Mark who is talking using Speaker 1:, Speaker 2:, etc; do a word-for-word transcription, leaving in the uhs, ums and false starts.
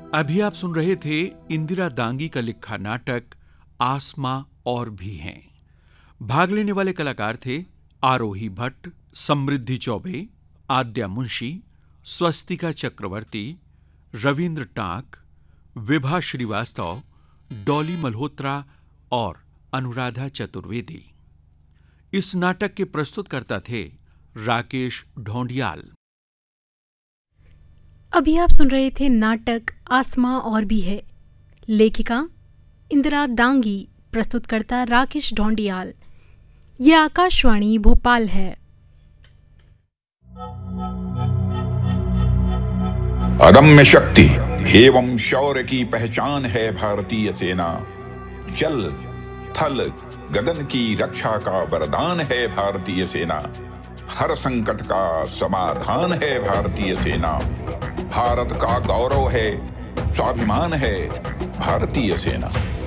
Speaker 1: अभी आप सुन रहे थे इंदिरा दांगी का लिखा नाटक आसमां और भी हैं। भाग लेने वाले कलाकार थे आरोही भट्ट, समृद्धि चौबे, आद्या मुंशी, स्वस्तिका चक्रवर्ती, रविंद्र टाक, विभा श्रीवास्तव, डॉली मल्होत्रा और अनुराधा चतुर्वेदी। इस नाटक के प्रस्तुतकर्ता थे राकेश ढोंडियाल।
Speaker 2: अभी आप सुन रहे थे नाटक आसमां और भी है। लेखिका इंदिरा दांगी, प्रस्तुतकर्ता राकेश ढोंडियाल। ये आकाशवाणी भोपाल है।
Speaker 3: अदम्य शक्ति एवं शौर्य की पहचान है भारतीय सेना। जल थल गगन की रक्षा का वरदान है भारतीय सेना। हर संकट का समाधान है भारतीय सेना। भारत का गौरव है, स्वाभिमान है भारतीय सेना।